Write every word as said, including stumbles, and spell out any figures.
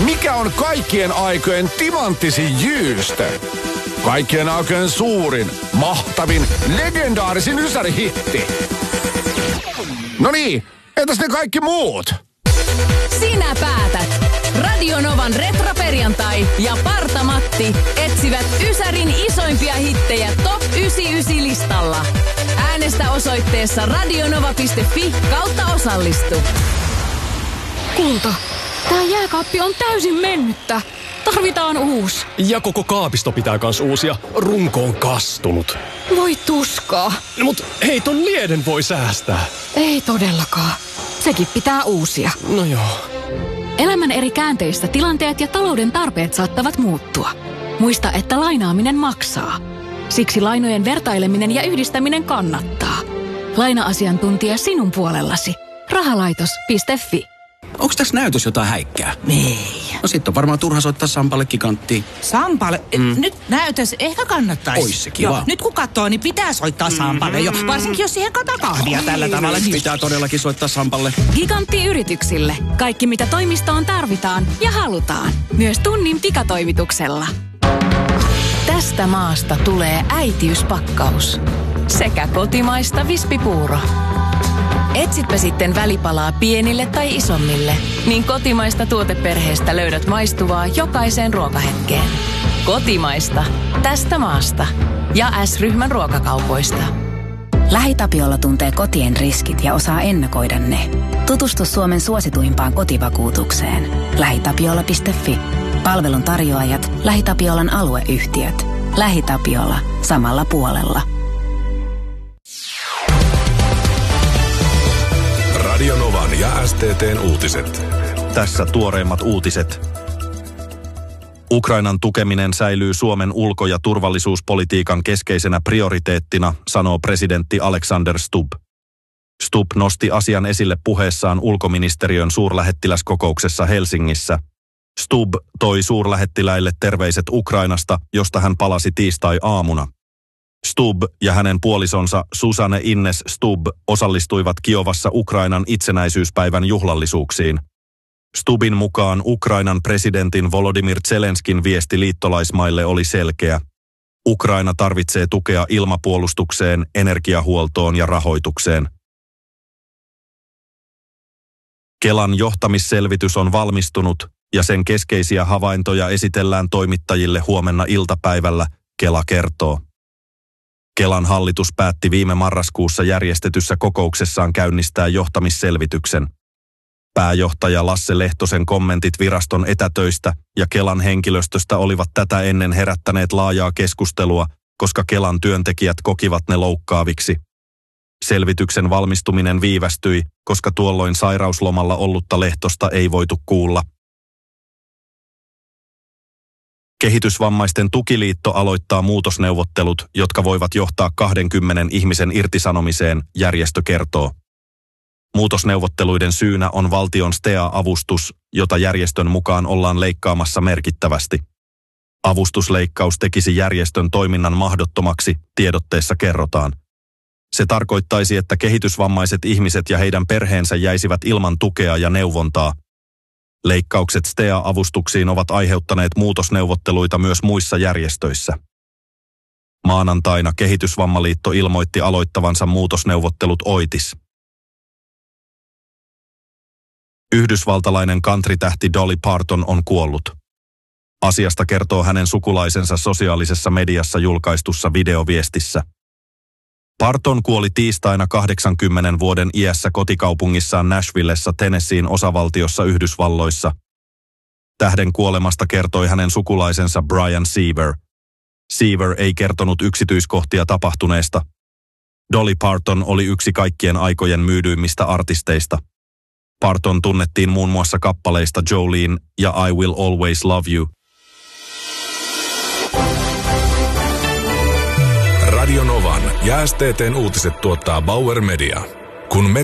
Mikä on kaikkien aikojen timanttisin jyystö? Kaikkien aikojen suurin, mahtavin, legendaarisin ysärihitti. No niin, entäs ne kaikki muut? Sinä päätät. Radio Novan retroperjantai ja Parta-Matti etsivät ysärin isoimpia hittejä top yhdeksänkymmentäyhdeksän listalla. Äänestä osoitteessa radionova piste fi kautta osallistu. Kulta, tää jääkaappi on täysin mennyttä. Tarvitaan uusi. Ja koko kaapisto pitää kans uusia. Runko on kastunut. Voi tuskaa. No, mut hei, ton lieden voi säästää. Ei todellakaan. Sekin pitää uusia. No joo. Elämän eri käänteissä tilanteet ja talouden tarpeet saattavat muuttua. Muista, että lainaaminen maksaa. Siksi lainojen vertaileminen ja yhdistäminen kannattaa. Laina-asiantuntija sinun puolellasi. Rahalaitos piste fi. Onks tässä näytös jotain häikkää? Ei. No sit on varmaan turha soittaa Sampalle Giganttiin. Sampalle? Mm. Nyt näytös ehkä kannattaisi. Ois se kiva. Joo, nyt kun katsoo, niin pitää soittaa Sampalle jo. Varsinkin jos siihen kataa kahvia tällä tavalla. Niin... Pitää todellakin soittaa Sampalle. Gigantti-yrityksille. Kaikki mitä toimistoon tarvitaan ja halutaan. Myös tunnin pikatoimituksella. Tästä maasta tulee äitiyspakkaus. Sekä kotimaista vispipuuro. Etsitpä sitten välipalaa pienille tai isommille, niin kotimaista tuoteperheestä löydät maistuvaa jokaiseen ruokahetkeen. Kotimaista. Tästä maasta. Ja S-ryhmän ruokakaupoista. LähiTapiola tuntee kotien riskit ja osaa ennakoida ne. Tutustu Suomen suosituimpaan kotivakuutukseen. lähitapiola piste fi. Palvelun tarjoajat, LähiTapiolan alueyhtiöt. LähiTapiola. Samalla puolella. Radio Novan ja S T T:n uutiset. Tässä tuoreimmat uutiset. Ukrainan tukeminen säilyy Suomen ulko- ja turvallisuuspolitiikan keskeisenä prioriteettina, sanoo presidentti Alexander Stubb. Stubb nosti asian esille puheessaan ulkoministeriön suurlähettiläskokouksessa Helsingissä. Stubb toi suurlähettiläille terveiset Ukrainasta, josta hän palasi tiistai-aamuna. Stubb ja hänen puolisonsa Susanne Innes Stubb osallistuivat Kiovassa Ukrainan itsenäisyyspäivän juhlallisuuksiin. Stubbin mukaan Ukrainan presidentin Volodymyr Zelenskin viesti liittolaismaille oli selkeä. Ukraina tarvitsee tukea ilmapuolustukseen, energiahuoltoon ja rahoitukseen. Kelan johtamisselvitys on valmistunut ja sen keskeisiä havaintoja esitellään toimittajille huomenna iltapäivällä, Kela kertoo. Kelan hallitus päätti viime marraskuussa järjestetyssä kokouksessaan käynnistää johtamisselvityksen. Pääjohtaja Lasse Lehtosen kommentit viraston etätöistä ja Kelan henkilöstöstä olivat tätä ennen herättäneet laajaa keskustelua, koska Kelan työntekijät kokivat ne loukkaaviksi. Selvityksen valmistuminen viivästyi, koska tuolloin sairauslomalla ollutta Lehtosta ei voitu kuulla. Kehitysvammaisten tukiliitto aloittaa muutosneuvottelut, jotka voivat johtaa kahdenkymmenen ihmisen irtisanomiseen, järjestö kertoo. Muutosneuvotteluiden syynä on valtion S T A-avustus, jota järjestön mukaan ollaan leikkaamassa merkittävästi. Avustusleikkaus tekisi järjestön toiminnan mahdottomaksi, tiedotteessa kerrotaan. Se tarkoittaisi, että kehitysvammaiset ihmiset ja heidän perheensä jäisivät ilman tukea ja neuvontaa. Leikkaukset S T A-avustuksiin ovat aiheuttaneet muutosneuvotteluita myös muissa järjestöissä. Maanantaina Kehitysvammaliitto ilmoitti aloittavansa muutosneuvottelut Oitis. Yhdysvaltalainen country-tähti Dolly Parton on kuollut. Asiasta kertoo hänen sukulaisensa sosiaalisessa mediassa julkaistussa videoviestissä. Parton kuoli tiistaina kahdeksankymmenen vuoden iässä kotikaupungissaan Nashvillessa Tennesseein osavaltiossa Yhdysvalloissa. Tähden kuolemasta kertoi hänen sukulaisensa Brian Seaver. Seaver ei kertonut yksityiskohtia tapahtuneesta. Dolly Parton oli yksi kaikkien aikojen myydyimmistä artisteista. Parton tunnettiin muun muassa kappaleista Jolene ja I Will Always Love You. Radio Novan ja S T T:n uutiset tuottaa Bauer Media. Kun me